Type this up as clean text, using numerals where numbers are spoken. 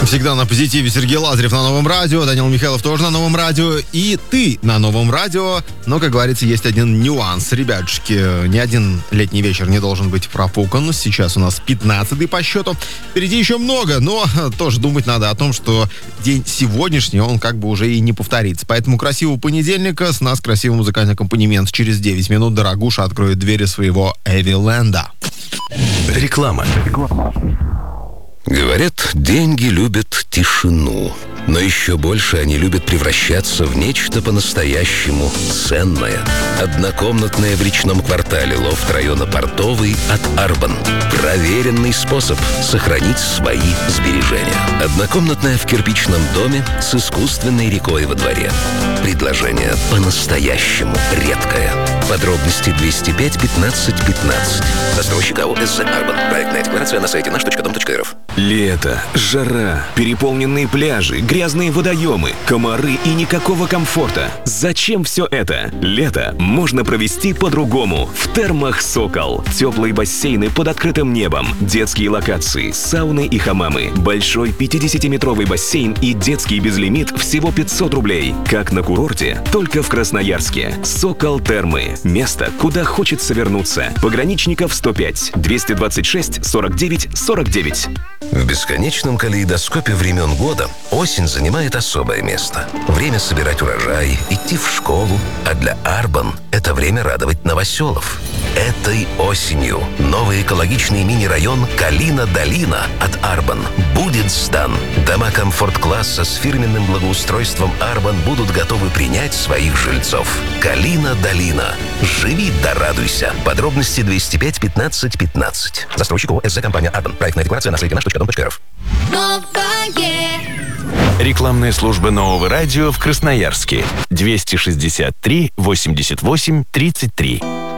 всегда на позитиве. Сергей Лазарев на Новом радио, Данил Михайлов тоже на Новом радио, и ты на Новом радио. Но, как говорится, есть один нюанс, ребятушки. Ни один летний вечер не должен быть пропукан. Сейчас у нас 15-й по счету. Впереди еще много, но тоже думать надо о том, что день сегодняшний, он как бы уже и не повторится. Поэтому красивого понедельника, с нас красивый музыкальный аккомпанемент. Через 9 минут Дорогуша откроет двери своего Эвиленда. Реклама. Говорят, деньги любят тишину, но еще больше они любят превращаться в нечто по-настоящему ценное. Однокомнатная в речном квартале лофт района Портовый от Арбан. Проверенный способ сохранить свои сбережения. Однокомнатная в кирпичном доме с искусственной рекой во дворе. Предложение по-настоящему редкое. Подробности 205 15 15. Застройщик АО СЗ Арбан. Проектная декларация на сайте наш.дом.рф. Лето, жара, переполненные пляжи, грязные водоемы, комары и никакого комфорта. Зачем все это? Лето можно провести по-другому. В термах «Сокол». Теплые бассейны под открытым небом, детские локации, сауны и хамамы, большой 50-метровый бассейн и детский безлимит всего 500 рублей. Как на курорте, только в Красноярске. «Сокол Термы». Место, куда хочется вернуться. Пограничников 105, 226 49 49. В бесконечном калейдоскопе времен года осень занимает особое место. Время собирать урожай, идти в школу, а для Арбан это время радовать новоселов. Этой осенью новый экологичный мини-район Калина-Долина от Арбан будет сдан. Дома комфорт-класса с фирменным благоустройством Арбан будут готовы принять своих жильцов. Калина-Долина. Живи да радуйся. Подробности 205 15 15. Застройщик ООО СЗ компания Арбан. Проектная декларация на сайте наш.дом.рф. Рекламная служба Нового радио в Красноярске. 263 88 33.